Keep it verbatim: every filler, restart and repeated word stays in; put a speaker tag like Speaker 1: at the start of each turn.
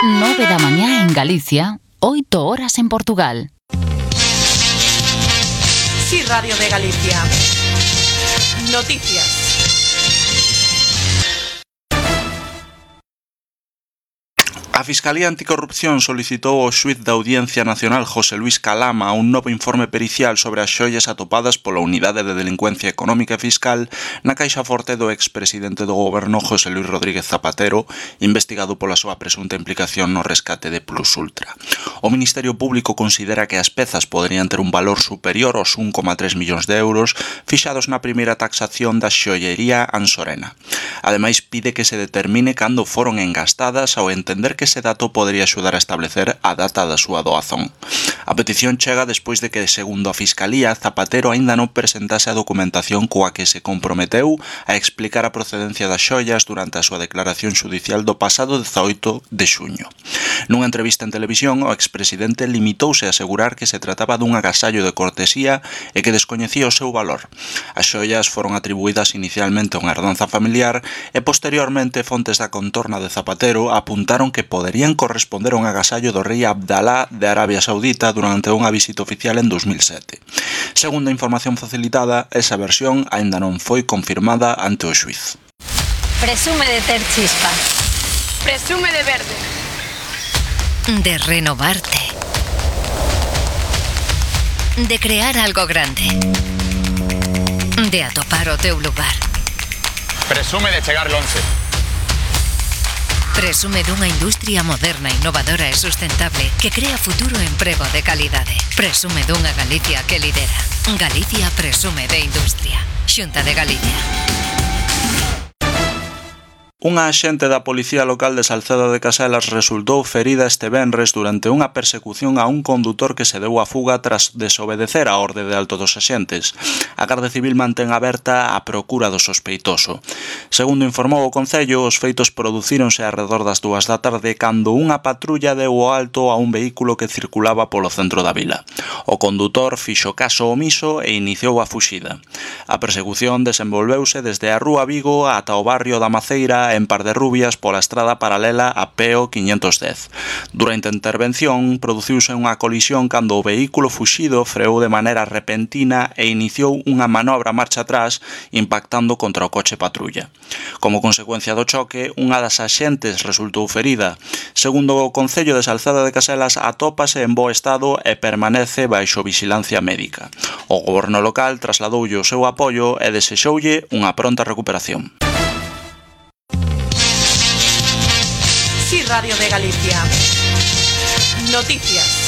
Speaker 1: nove da mañá en Galicia, oito horas en Portugal.
Speaker 2: Sí, Radio de Galicia. Noticias.
Speaker 3: A Fiscalía Anticorrupción solicitou ao xuíz da Audiencia Nacional José Luis Calama un novo informe pericial sobre as xoias atopadas pola Unidade de Delincuencia Económica e Fiscal na caixa forte do expresidente do goberno José Luis Rodríguez Zapatero, investigado pola súa presunta implicación no rescate de Plus Ultra. O Ministerio Público considera que as pezas poderían ter un valor superior aos un coma tres millóns de euros fixados na primeira taxación da xoiería Ansorena. Ademais, pide que se determine cando foron engastadas ao entender que ese dato podería axudar a establecer a data da súa doazón. A petición chega despois de que, segundo a Fiscalía, Zapatero aínda non presentase a documentación coa que se comprometeu a explicar a procedencia das xoias durante a súa declaración xudicial do pasado dezaoito de xuño. Nunha entrevista en televisión, o expresidente limitouse a asegurar que se trataba dun agasallo de cortesía e que descoñecía o seu valor. As xoias foron atribuídas inicialmente a unha herdanza familiar e posteriormente fontes da contorna de Zapatero apuntaron que poderían corresponder a un agasallo do rei Abdalá de Arabia Saudita durante unha visita oficial en dos mil sete. Segundo a información facilitada, esa versión aínda non foi confirmada ante o xuíz.
Speaker 4: Presume de ter chispa.
Speaker 2: Presume de verde.
Speaker 4: De renovarte. De crear algo grande. De atopar o teu lugar.
Speaker 5: Presume de chegar lonxe.
Speaker 4: Presume dunha industria moderna, innovadora e sustentable que crea futuro e emprego de calidade. Presume dunha Galicia que lidera. Galicia presume de industria. Xunta de Galicia.
Speaker 3: Unha axente da Policía Local de Salceda de Caselas resultou ferida este venres durante unha persecución a un condutor que se deu a fuga tras desobedecer a orde de alto dos axentes. A Garda Civil mantén aberta a procura do sospeitoso. Segundo informou o Concello, os feitos producíronse arredor das dúas da tarde cando unha patrulla deu o alto a un vehículo que circulaba polo centro da vila. O condutor fixo caso omiso e iniciou a fuxida. A persecución desenvolveuse desde a Rúa Vigo ata o barrio da Maceira en Par de Rubias pola estrada paralela a P O quinhentos dez. Durante a intervención, produciuse unha colisión cando o vehículo fuxido freou de maneira repentina e iniciou unha manobra marcha atrás impactando contra o coche patrulla. Como consecuencia do choque, unha das axentes resultou ferida. Segundo o Concello de Salceda de Caselas, atópase en bo estado e permanece baixo vixilancia médica. O goberno local trasladoulle o seu apoio e desexoulle unha pronta recuperación.
Speaker 2: Sí, Radio de Galicia. Noticias.